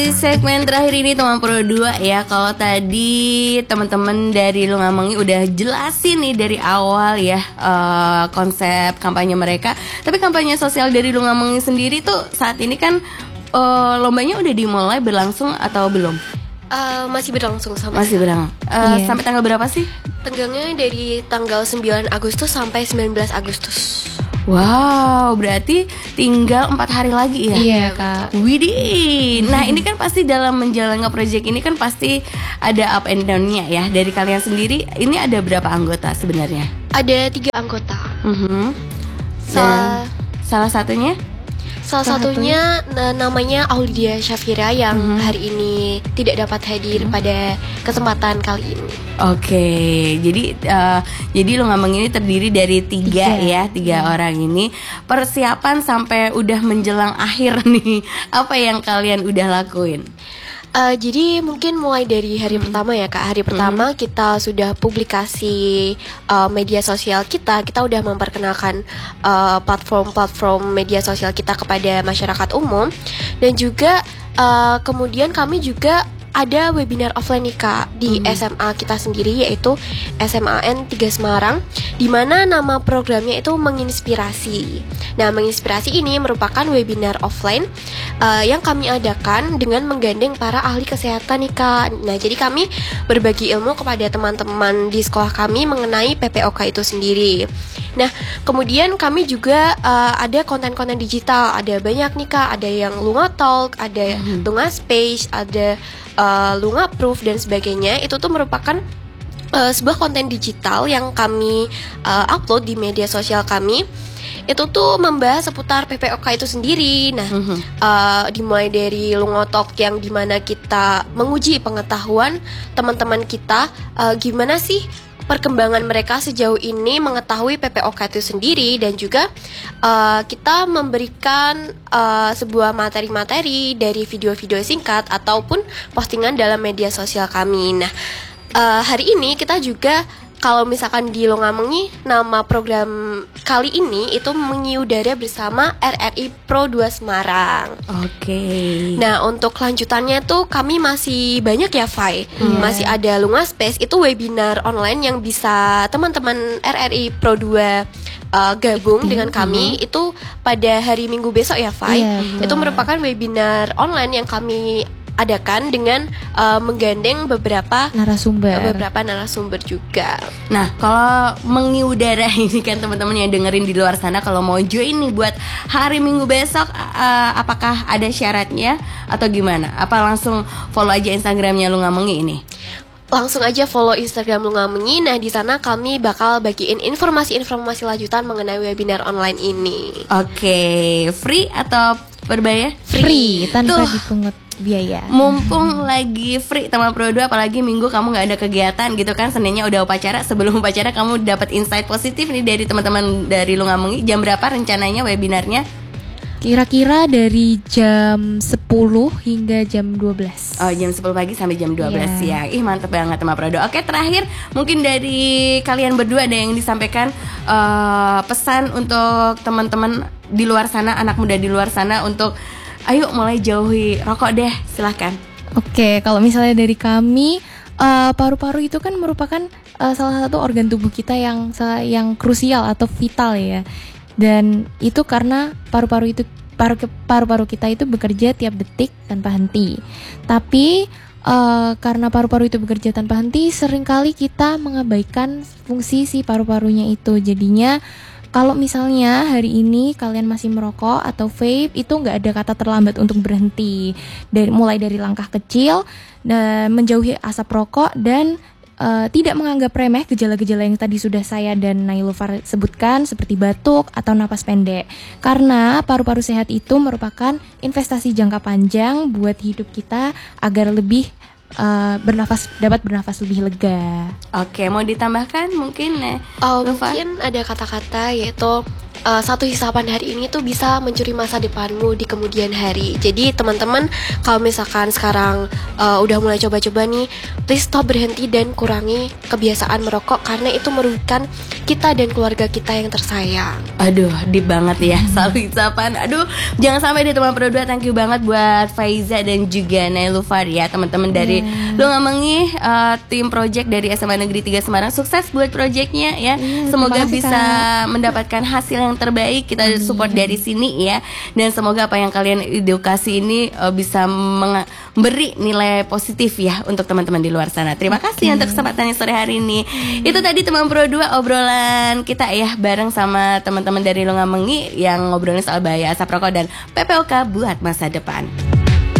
Di segmen terakhir ini teman Pro 2 ya. Kalau tadi teman-teman dari Lu Ngamengi udah jelasin nih dari awal ya konsep kampanye mereka. Tapi kampanye sosial dari Lu Ngamengi sendiri tuh saat ini kan lombanya udah dimulai berlangsung atau belum? Masih berlangsung sampai Masih berlangsung. Sampai tanggal berapa sih? Tenggangnya dari tanggal 9 Agustus sampai 19 Agustus. Wow, berarti tinggal 4 hari lagi ya? Iya Kak. Widih. Nah ini kan pasti dalam menjalankan project ini kan pasti ada up and down-nya ya. Dari kalian sendiri, ini ada berapa anggota sebenarnya? Ada 3 anggota. Salah satunya? Salah satunya namanya Aulia Syafira yang hari ini tidak dapat hadir pada kesempatan kali ini. Oke, jadi Lu Ngamengi ini terdiri dari tiga orang ini. Persiapan sampai udah menjelang akhir nih, apa yang kalian udah lakuin? Jadi mungkin mulai dari hari pertama ya Kak. Hari pertama kita sudah publikasi media sosial kita udah memperkenalkan platform media sosial kita kepada masyarakat umum. Dan juga kemudian kami juga ada webinar offline nih Kak di SMA kita sendiri, yaitu SMAN 3 Semarang, di mana nama programnya itu menginspirasi. Nah, menginspirasi ini merupakan webinar offline yang kami adakan dengan menggandeng para ahli kesehatan nih Kak. Nah, jadi kami berbagi ilmu kepada teman-teman di sekolah kami mengenai PPOK itu sendiri. Nah, kemudian kami juga ada konten-konten digital, ada banyak nih Kak, ada yang Lunga Talk, ada Lunga Space, ada Lunga Proof dan sebagainya. Itu tuh merupakan sebuah konten digital yang kami upload di media sosial kami. Itu tuh membahas seputar PPOK itu sendiri. Nah, dimulai dari Lunga Talk yang dimana kita menguji pengetahuan teman-teman kita, gimana sih perkembangan mereka sejauh ini mengetahui PPOK itu sendiri, dan juga kita memberikan sebuah materi-materi dari video-video singkat ataupun postingan dalam media sosial kami. Nah, hari ini kita juga, kalau misalkan di Lu Ngamengi, nama program kali ini itu mengudara bersama RRI Pro 2 Semarang. Oke. Nah, untuk lanjutannya tuh kami masih banyak ya, Fai. Masih ada Lunga Space, itu webinar online yang bisa teman-teman RRI Pro 2 gabung dengan kami. Itu pada hari Minggu besok ya, Fai. Itu merupakan webinar online yang kami adakan dengan menggandeng beberapa narasumber juga. Nah, kalau mengudara ini kan teman-teman yang dengerin di luar sana, kalau mau join nih buat hari Minggu besok, apakah ada syaratnya atau gimana? Apa langsung follow aja Instagramnya Lu Ngamengi ini? Langsung aja follow Instagram Lu Ngamengi. Nah, di sana kami bakal bagiin informasi-informasi lanjutan mengenai webinar online ini. Oke, free atau berbayar? Free, tanpa dipungut biaya. Mumpung lagi free teman Pro 2, apalagi Minggu kamu gak ada kegiatan gitu kan, Seninnya udah upacara. Sebelum upacara kamu dapat insight positif nih dari teman-teman dari Lu Ngamengi. Jam berapa rencananya webinarnya? Kira-kira dari jam 10 hingga jam 12. Oh, jam 10 pagi sampai jam 12 siang. Ih, mantep banget teman Pro 2. Oke, terakhir mungkin dari kalian berdua ada yang disampaikan pesan untuk teman-teman di luar sana, anak muda di luar sana, untuk ayo mulai jauhi rokok deh, silahkan. Oke, kalau misalnya dari kami, paru-paru itu kan merupakan salah satu organ tubuh kita yang krusial atau vital ya. Dan itu karena paru-paru kita itu bekerja tiap detik tanpa henti. Tapi karena paru-paru itu bekerja tanpa henti, seringkali kita mengabaikan fungsi si paru-parunya itu. Jadinya kalau misalnya hari ini kalian masih merokok atau vape, itu nggak ada kata terlambat untuk berhenti. Mulai dari langkah kecil, menjauhi asap rokok, dan tidak menganggap remeh gejala-gejala yang tadi sudah saya dan Nailufar sebutkan, seperti batuk atau napas pendek. Karena paru-paru sehat itu merupakan investasi jangka panjang buat hidup kita agar lebih dapat bernafas lebih lega. Oke, mau ditambahkan mungkin mungkin ada kata-kata, yaitu satu hisapan hari ini tuh bisa mencuri masa depanmu di kemudian hari. Jadi teman-teman, kalau misalkan sekarang udah mulai coba-coba nih, please stop, berhenti dan kurangi kebiasaan merokok karena itu merugikan kita dan keluarga kita yang tersayang. Aduh, deep banget ya soal hisapan. Aduh, jangan sampai deh teman Pro 2. Thank you banget buat Faiza dan juga Nailufar ya, teman-teman dari Lu Ngamengi, tim project dari SMA Negeri 3 Semarang. Sukses buat projectnya ya. Semoga kasih, bisa mendapatkan hasil yang terbaik. Kita support dari sini ya. Dan semoga apa yang kalian edukasi ini bisa memberi nilai positif ya untuk teman-teman di luar sana. Terima kasih untuk kesempatannya sore hari ini. Itu tadi teman Pro 2 obrolan kita ya bareng sama teman-teman dari Lu Ngamengi yang ngobrolin soal bahaya asap rokok dan PPOK buat masa depan.